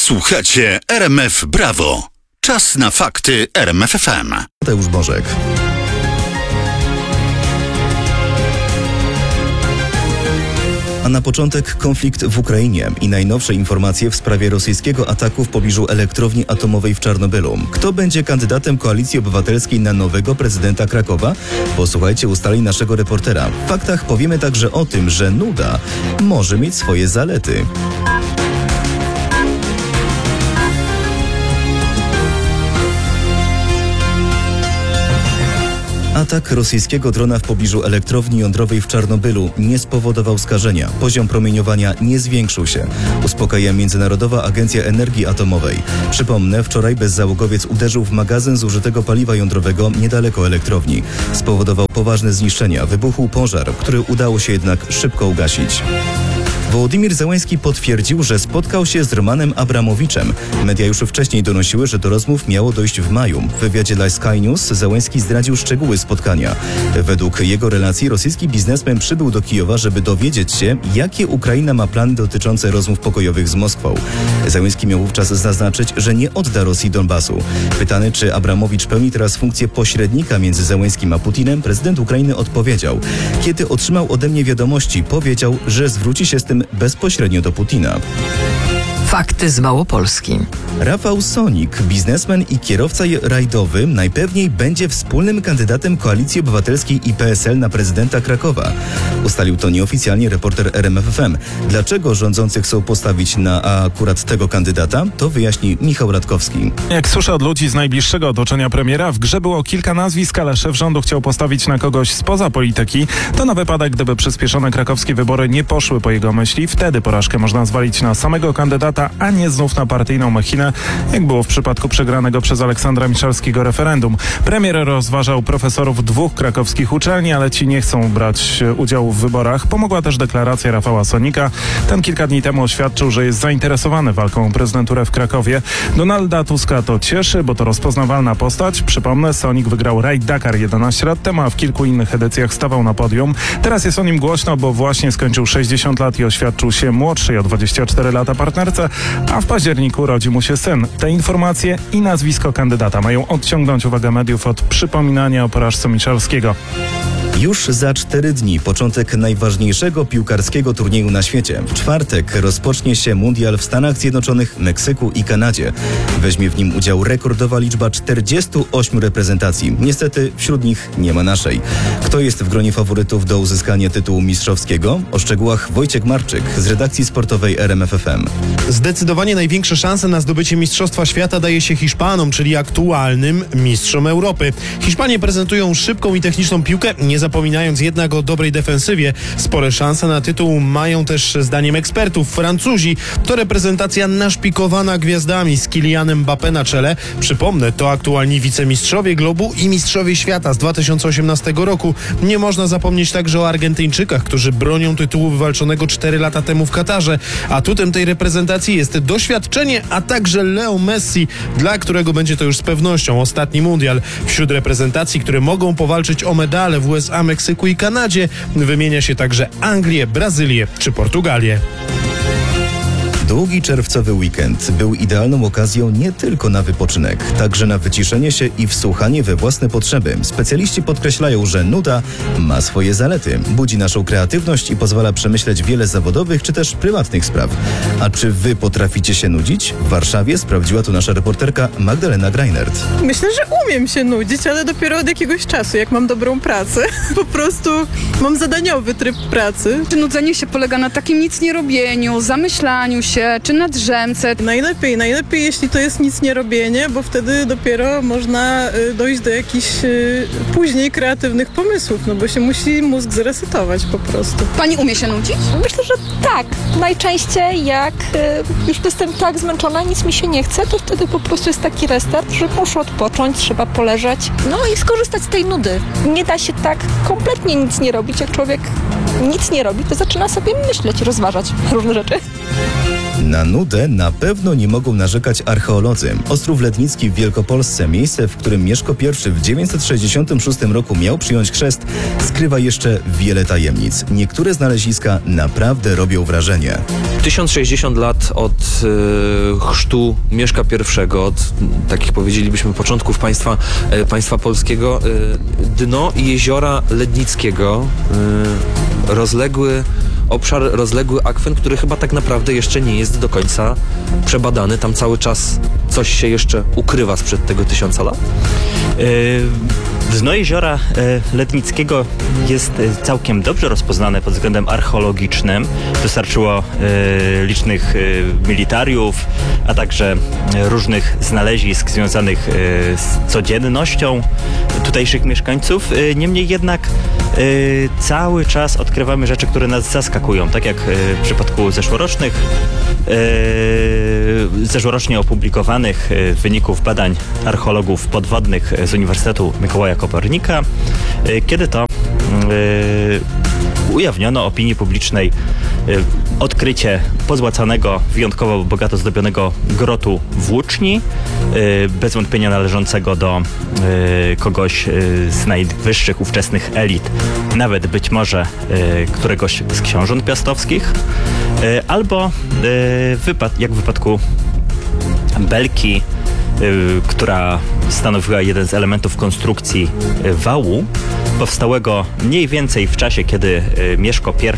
Słuchacie RMF Brawo. Czas na fakty RMF FM. Mateusz Bożek. A na początek konflikt w Ukrainie i najnowsze informacje w sprawie rosyjskiego ataku w pobliżu elektrowni atomowej w Czarnobylu. Kto będzie kandydatem Koalicji Obywatelskiej na nowego prezydenta Krakowa? Posłuchajcie ustaleń naszego reportera. W faktach powiemy także o tym, że nuda może mieć swoje zalety. Atak rosyjskiego drona w pobliżu elektrowni jądrowej w Czarnobylu nie spowodował skażenia. Poziom promieniowania nie zwiększył się. Uspokaja Międzynarodowa Agencja Energii Atomowej. Przypomnę, wczoraj bezzałogowiec uderzył w magazyn zużytego paliwa jądrowego niedaleko elektrowni. Spowodował poważne zniszczenia. Wybuchł pożar, który udało się jednak szybko ugasić. Wołodymyr Zełenski potwierdził, że spotkał się z Romanem Abramowiczem. Media już wcześniej donosiły, że do rozmów miało dojść w maju. W wywiadzie dla Sky News Zełenski zdradził szczegóły spotkania. Według jego relacji rosyjski biznesmen przybył do Kijowa, żeby dowiedzieć się, jakie Ukraina ma plany dotyczące rozmów pokojowych z Moskwą. Zełenski miał wówczas zaznaczyć, że nie odda Rosji Donbasu. Pytany, czy Abramowicz pełni teraz funkcję pośrednika między Zełenskim a Putinem, prezydent Ukrainy odpowiedział: kiedy otrzymał ode mnie wiadomości, powiedział, że zwróci się z tym bezpośrednio do Putina. Fakty z Małopolski. Rafał Sonik, biznesmen i kierowca rajdowy, najpewniej będzie wspólnym kandydatem Koalicji Obywatelskiej i PSL na prezydenta Krakowa. Ustalił to nieoficjalnie reporter RMFFM. Dlaczego rządzący chcą postawić na akurat tego kandydata, to wyjaśni Michał Radkowski. Jak słyszę od ludzi z najbliższego otoczenia premiera, w grze było kilka nazwisk, ale szef rządu chciał postawić na kogoś spoza polityki. To na wypadek, gdyby przyspieszone krakowskie wybory nie poszły po jego myśli. Wtedy porażkę można zwalić na samego kandydata, a nie znów na partyjną machinę, jak było w przypadku przegranego przez Aleksandra Miszalskiego referendum. Premier rozważał profesorów dwóch krakowskich uczelni, ale ci nie chcą brać udziału w wyborach. Pomogła też deklaracja Rafała Sonika. Ten kilka dni temu oświadczył, że jest zainteresowany walką o prezydenturę w Krakowie. Donalda Tuska to cieszy, bo to rozpoznawalna postać. Przypomnę, Sonik wygrał rajd Dakar 11 lat temu, a w kilku innych edycjach stawał na podium. Teraz jest o nim głośno, bo właśnie skończył 60 lat i oświadczył się młodszej o 24 lata partnerce, a w październiku urodzi mu się syn. Te informacje i nazwisko kandydata mają odciągnąć uwagę mediów od przypominania o porażce Miszalskiego. Już za 4 dni początek najważniejszego piłkarskiego turnieju na świecie. W czwartek rozpocznie się mundial w Stanach Zjednoczonych, Meksyku i Kanadzie. Weźmie w nim udział rekordowa liczba 48 reprezentacji. Niestety wśród nich nie ma naszej. Kto jest w gronie faworytów do uzyskania tytułu mistrzowskiego? O szczegółach Wojciech Marczyk z redakcji sportowej RMFFM. Zdecydowanie największe szanse na zdobycie Mistrzostwa Świata daje się Hiszpanom, czyli aktualnym mistrzom Europy. Hiszpanie prezentują szybką i techniczną piłkę, nie zapominając jednak o dobrej defensywie. Spore szanse na tytuł mają też, zdaniem ekspertów, Francuzi. To reprezentacja naszpikowana gwiazdami z Kylianem Mbappé na czele. Przypomnę, to aktualni wicemistrzowie globu i mistrzowie świata z 2018 roku. Nie można zapomnieć także o Argentyńczykach, którzy bronią tytułu wywalczonego 4 lata temu w Katarze. Atutem tej reprezentacji jest doświadczenie, a także Leo Messi, dla którego będzie to już z pewnością ostatni mundial. Wśród reprezentacji, które mogą powalczyć o medale w USA, Meksyku i Kanadzie, wymienia się także Anglię, Brazylię czy Portugalię. Długi czerwcowy weekend był idealną okazją nie tylko na wypoczynek, także na wyciszenie się i wsłuchanie we własne potrzeby. Specjaliści podkreślają, że nuda ma swoje zalety. Budzi naszą kreatywność i pozwala przemyśleć wiele zawodowych czy też prywatnych spraw. A czy wy potraficie się nudzić? W Warszawie sprawdziła to nasza reporterka Magdalena Greinert. Myślę, że umiem się nudzić, ale dopiero od jakiegoś czasu, jak mam dobrą pracę. Po prostu mam zadaniowy tryb pracy. Nudzenie się polega na takim nic nie robieniu, zamyślaniu się, czy na drzemce. Najlepiej, jeśli to jest nic nie robienie, bo wtedy dopiero można dojść do jakichś później kreatywnych pomysłów, no bo się musi mózg zresetować po prostu. Pani umie się nudzić? Myślę, że tak. Najczęściej jak już jestem tak zmęczona, nic mi się nie chce, to wtedy po prostu jest taki restart, że muszę odpocząć, trzeba poleżeć. No i skorzystać z tej nudy. Nie da się tak kompletnie nic nie robić. Jak człowiek nic nie robi, to zaczyna sobie myśleć, rozważać różne rzeczy. Na nudę na pewno nie mogą narzekać archeolodzy. Ostrów Lednicki w Wielkopolsce, miejsce, w którym Mieszko I w 966 roku miał przyjąć chrzest, skrywa jeszcze wiele tajemnic. Niektóre znaleziska naprawdę robią wrażenie. 1060 lat od chrztu Mieszka I, od takich powiedzielibyśmy początków państwa polskiego, dno jeziora Lednickiego, rozległy obszar, rozległy akwen, który chyba tak naprawdę jeszcze nie jest do końca przebadany. Tam cały czas coś się jeszcze ukrywa sprzed tego 1000 lat. Dno jeziora Lednickiego jest całkiem dobrze rozpoznane pod względem archeologicznym. Wystarczyło licznych militariów, a także różnych znalezisk związanych z codziennością tutejszych mieszkańców. Niemniej jednak cały czas odkrywamy rzeczy, które nas zaskakują, tak jak w przypadku zeszłorocznie opublikowanych wyników badań archeologów podwodnych z Uniwersytetu Mikołaja Kopernika, kiedy to ujawniono opinii publicznej odkrycie pozłacanego, wyjątkowo bogato zdobionego grotu w Łuczni, bez wątpienia należącego do kogoś z najwyższych ówczesnych elit, nawet być może któregoś z książąt piastowskich, albo jak w wypadku belki, która stanowiła jeden z elementów konstrukcji wału, powstałego mniej więcej w czasie, kiedy Mieszko I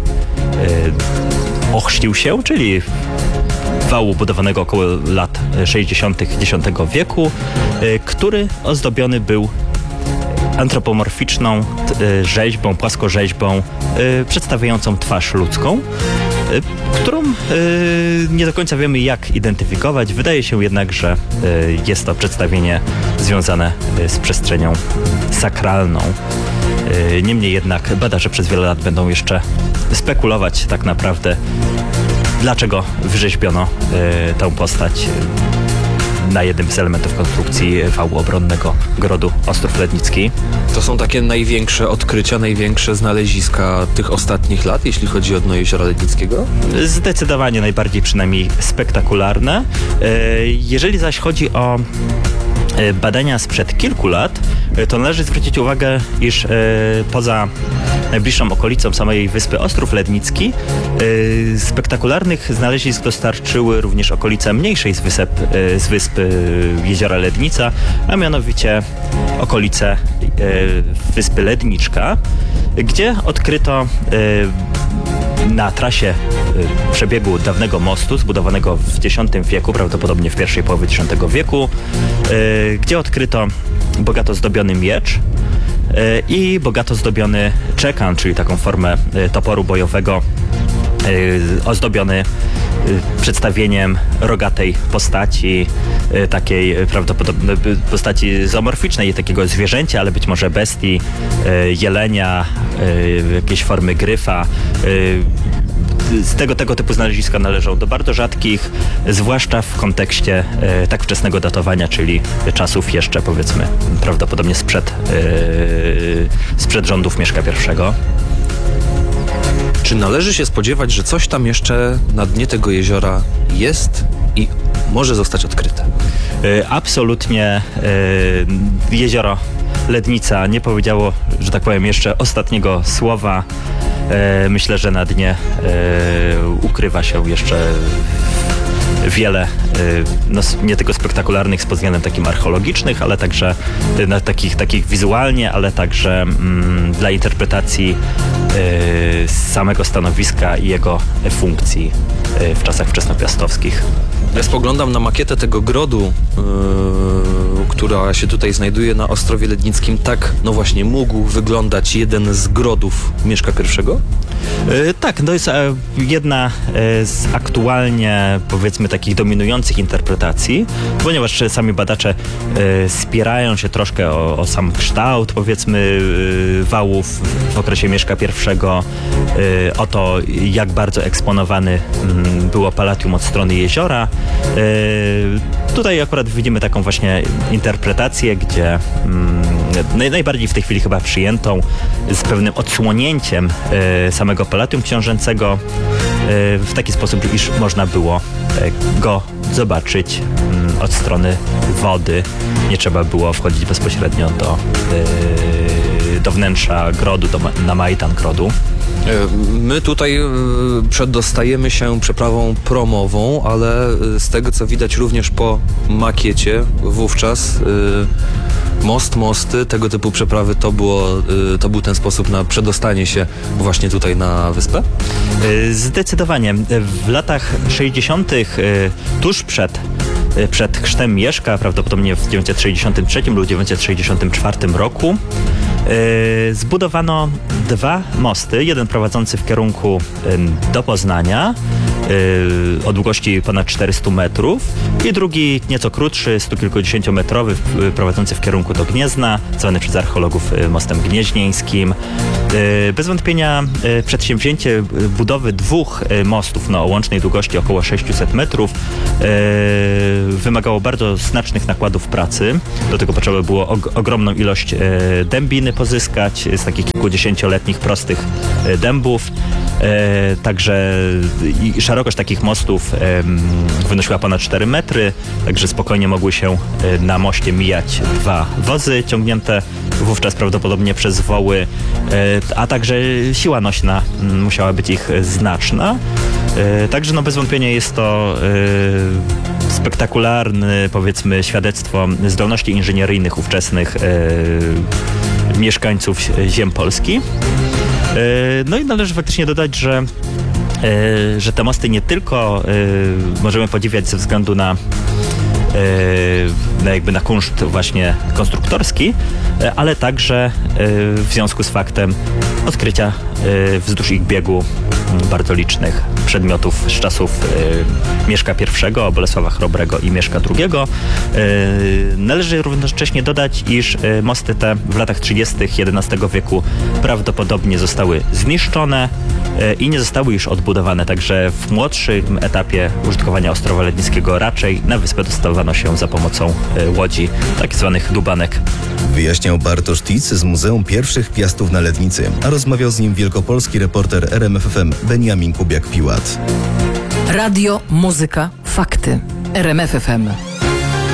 ochrzcił się, czyli wału budowanego około lat 60. X wieku, który ozdobiony był antropomorficzną rzeźbą, płaskorzeźbą przedstawiającą twarz ludzką, którą nie do końca wiemy, jak identyfikować. Wydaje się jednak, że jest to przedstawienie związane z przestrzenią sakralną. Niemniej jednak badacze przez wiele lat będą jeszcze spekulować tak naprawdę, dlaczego wyrzeźbiono tę postać na jednym z elementów konstrukcji wału obronnego grodu Ostrów Lednicki. To są takie największe odkrycia, największe znaleziska tych ostatnich lat, jeśli chodzi o dno jeziora Lednickiego? Zdecydowanie najbardziej przynajmniej spektakularne. Jeżeli zaś chodzi o badania sprzed kilku lat, to należy zwrócić uwagę, iż poza najbliższą okolicą samej wyspy Ostrów Lednicki spektakularnych znalezisk dostarczyły również okolice mniejszej z wysp jeziora Lednica, a mianowicie okolice wyspy Ledniczka, gdzie odkryto na trasie przebiegu dawnego mostu, zbudowanego w X wieku, prawdopodobnie w pierwszej połowie X wieku, gdzie odkryto bogato zdobiony miecz i bogato zdobiony czekan, czyli taką formę toporu bojowego, ozdobiony przedstawieniem rogatej postaci, takiej prawdopodobnie postaci zoomorficznej, takiego zwierzęcia, ale być może bestii, jelenia, jakiejś formy gryfa. Tego typu znaleziska należą do bardzo rzadkich, zwłaszcza w kontekście tak wczesnego datowania, czyli czasów jeszcze, powiedzmy, prawdopodobnie sprzed rządów Mieszka I. Czy należy się spodziewać, że coś tam jeszcze na dnie tego jeziora jest i może zostać odkryte? Absolutnie jezioro Lednica nie powiedziało, że tak powiem, jeszcze ostatniego słowa. Myślę, że na dnie ukrywa się jeszcze wiele, nie tylko spektakularnych pod względem takim archeologicznych, ale także takich wizualnie, ale także dla interpretacji samego stanowiska i jego funkcji w czasach wczesnopiastowskich. Ja spoglądam na makietę tego grodu, która się tutaj znajduje na Ostrowie Lednickim. Tak, no właśnie, mógł wyglądać jeden z grodów Mieszka I? Tak, to jest jedna z aktualnie, powiedzmy, takich dominujących interpretacji, ponieważ sami badacze spierają się troszkę o sam kształt, powiedzmy, wałów w okresie Mieszka I, o to, jak bardzo eksponowany było palatium od strony jeziora. Tutaj akurat widzimy taką właśnie interpretację, gdzie najbardziej w tej chwili chyba przyjętą z pewnym odsłonięciem samego palatium książęcego, w taki sposób, iż można było go zobaczyć od strony wody. Nie trzeba było wchodzić bezpośrednio do wnętrza grodu, na Majdan grodu. My tutaj przedostajemy się przeprawą promową, ale z tego co widać również po makiecie wówczas mosty, tego typu przeprawy to był ten sposób na przedostanie się właśnie tutaj na wyspę? Zdecydowanie. W latach 60. Tuż przed chrztem Mieszka, prawdopodobnie w 1963 lub 1964 roku, zbudowano 2 mosty. Jeden prowadzący w kierunku do Poznania o długości ponad 400 metrów i drugi nieco krótszy, 100-kilkudziesięciometrowy, prowadzący w kierunku do Gniezna, zwany przez archeologów mostem gnieźnieńskim. Bez wątpienia przedsięwzięcie budowy 2 mostów o łącznej długości około 600 metrów wymagało bardzo znacznych nakładów pracy. Do tego potrzeba było ogromną ilość dębiny pozyskać z takich kilkudziesięcioletnich prostych dębów. Także i szerokość takich mostów wynosiła ponad 4 metry, także spokojnie mogły się na moście mijać 2 wozy ciągnięte wówczas prawdopodobnie przez woły, a także siła nośna musiała być ich znaczna. Także bez wątpienia jest to spektakularne, powiedzmy, świadectwo zdolności inżynieryjnych ówczesnych mieszkańców ziem Polski. No i należy faktycznie dodać, że te mosty nie tylko możemy podziwiać ze względu na kunszt właśnie konstruktorski, ale także w związku z faktem odkrycia wzdłuż ich biegu bardzo licznych przedmiotów z czasów Mieszka I, Bolesława Chrobrego i Mieszka II. Należy równocześnie dodać, iż mosty te w latach 30. XI wieku prawdopodobnie zostały zniszczone i nie zostały już odbudowane, także w młodszym etapie użytkowania Ostrowa Lednickiego raczej na wyspę dostawano się za pomocą łodzi, tak zwanych dubanek. Wyjaśniał Bartosz Tic z Muzeum Pierwszych Piastów na Lednicy, a rozmawiał z nim wielkopolski reporter RMFFM Beniamin Kubiak-Piłat. Radio, muzyka, fakty. RMFFM.